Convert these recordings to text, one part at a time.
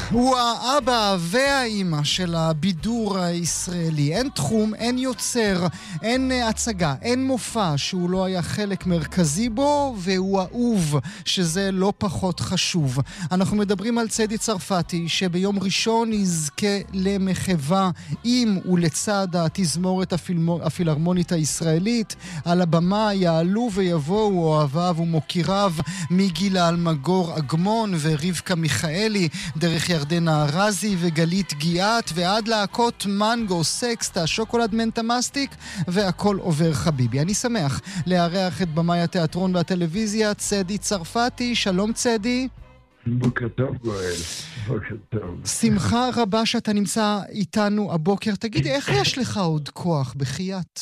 הוא האבא והאימא של הבידור הישראלי. אין תחום, אין יוצר, אין הצגה, אין מופע שהוא לא היה חלק מרכזי בו, והוא אהוב, שזה לא פחות חשוב. אנחנו מדברים על צדי צרפתי, שביום ראשון יזכה למחווה עם ולצד התזמורת הפילהרמונית הישראלית. על הבמה יעלו ויבואו אוהביו ומוקיריו מגילה אלמגור אגמון ורבקה מיכאלי, דרך ירדנה ארזי וגלית גיאת, ועד להקות מנגו, סקסטה, שוקולד מנטה מסטיק והכל עובר חביבי. אני שמח לארח את במאי התיאטרון והטלוויזיה צדי צרפתי. שלום צדי. בוקר טוב גואל, בוקר טוב. שמחה רבה שאתה נמצא איתנו הבוקר. תגיד, איך יש לך עוד כוח בחייאת?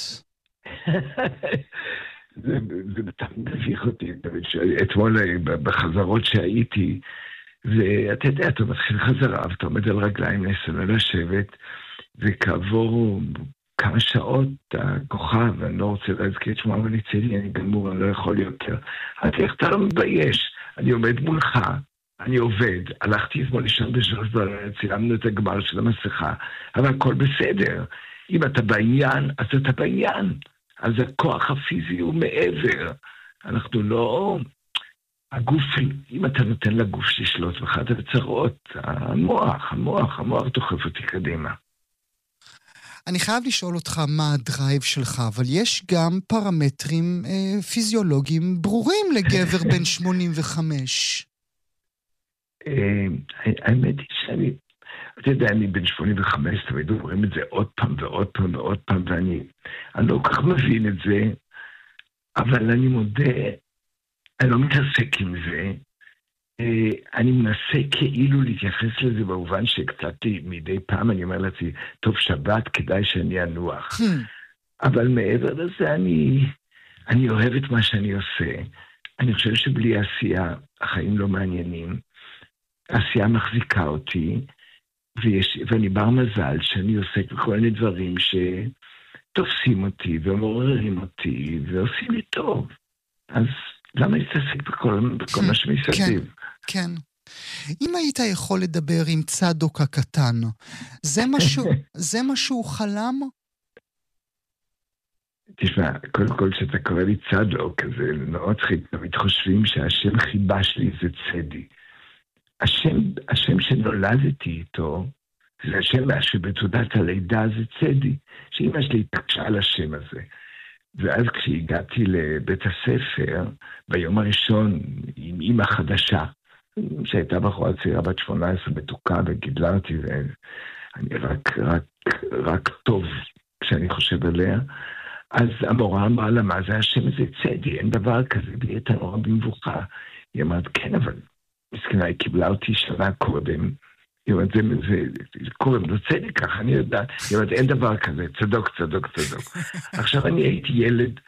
זה תמיד מביך אותי. אתמול בחזרות שהייתי, ואתה יודע, אתה מתחיל חזרה, ואתה עומד על רגליים, נסה לשבת, וכעבור כמה שעות הכוכב, אני לא רוצה להזכיר את שמו, אבל יצאתי, אני גמור, אני לא יכול יותר. איך אתה לא מתבייש? אני עומד מולך, אני עובד, הלכתי אתמול לישון בשלוש בלילה, צילמנו את הגמר של המסכה, אבל הכל בסדר. אם אתה בעניין, אז אתה בעניין. אז הכוח הפיזי הוא מעבר. אנחנו לא... הגוף, אם אתה נותן לגוף לשלוט בך, אתה בצרות, המוח דוחף אותי קדימה. אני חייב לשאול אותך מה הדרייב שלך, אבל יש גם פרמטרים פיזיולוגיים ברורים לגבר בן 85. האמת היא שאני, אתה יודע, אני בן 85, תמיד אומרים את זה עוד פעם ועוד פעם ועוד פעם, ואני לא כל כך מבין את זה, אבל אני מודה, אני לא מתעסק עם זה, אני מנסה כאילו להתייחס לזה במובן שקצת מדי פעם אני אומר לעצמי, טוב שבת, כדאי שאני אנוח. אבל מעבר לזה אני אוהב את מה שאני עושה. אני חושב שבלי עשייה החיים לא מעניינים. עשייה מחזיקה אותי, ואני בר מזל שאני עוסק בכל מיני דברים שתופסים אותי ומעוררים אותי ועושים לי טוב. אז למה להתעסק בכל מה שמסביב? כן. אם היית יכול לדבר עם צדוק הקטן, זה משהו חלם? תשמע, קודם כל שאתה קורא לי צדוק, זה מאוד צחיק, תמיד חושבים שהשם חיבה שלי זה צדי. השם שנולדתי איתו, זה השם שבתעודת הלידה זה צדי, שאמא שלי התעקשה על השם הזה. ואז כשהגעתי לבית הספר, ביום הראשון, עם אמא חדשה, שהייתה בחורה צעירה בת 18, מתוקה וגידלה אותי, ואני רק טוב כשאני חושב עליה, אז המורה אמרה לה, מה זה השם הזה צדי? אין דבר כזה, והיא הייתה נורא במבוכה. היא אמרת, כן, אבל מסכנה, היא קיבלה אותי שנה קודם, היא אומרת, זה קוראים לו צדי ככה, אני יודעת, היא אומרת, אין דבר כזה, צדוק. עכשיו אני הייתי ילד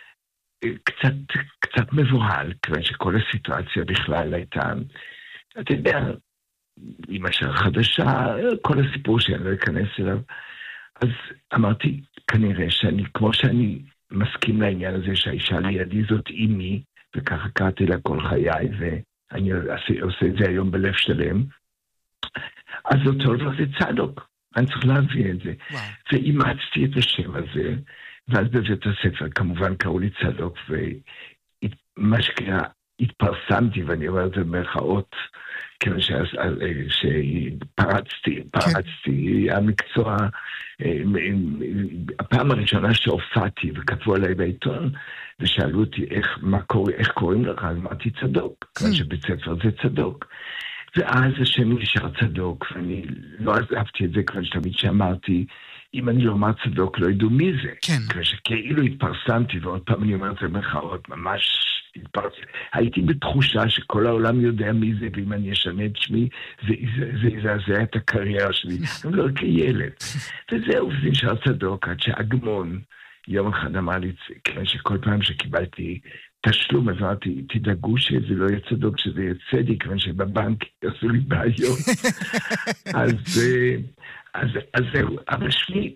קצת מבוהל, כיוון שכל הסיטואציה בכלל הייתה, אתה יודע, אמא חדשה, כל הסיפור שאני לא אכנס אליו, אז אמרתי, כנראה כמו שאני מסכים לעניין הזה שהאישה לידי זאת אימי, וככה קראתי לה כל חיי, ואני עושה את זה היום בלב שלם, אז אותו דבר זה צדוק, אני צריך להביא את זה. ואימצתי את השם הזה, ואז בבית הספר כמובן קראו לי צדוק, ומה שקרה, התפרסמתי, ואני אומר את זה במרכאות, כיוון שפרצתי, המקצוע, הפעם הראשונה שהופעתי וכתבו עליי בעיתון, ושאלו אותי איך קוראים לך, אז אמרתי צדוק, כיוון שבית ספר זה צדוק. ואז השם נשאר צדוק, ואני לא עזבתי את זה, כיוון שתמיד שאמרתי, אם אני לא אומר צדוק, לא ידעו מי זה. כן. כיוון שכאילו התפרסמתי, ועוד פעם אני אומר את זה במרכאות, ממש התפרסמתי. הייתי בתחושה שכל העולם יודע מי זה, ואם אני אשנה את שמי, זה יזעזע את הקריירה שלי. אני לא כילד. וזהו, זה נשאר צדוק, עד שאגמון יום אחד אמר לי, כיוון שכל פעם שקיבלתי תשלום, אז אמרתי, תדאגו שזה לא יהיה צדוק, שזה יהיה צדי, כיוון שבבנק עשו לי בעיות. אז זהו, אבל שמי,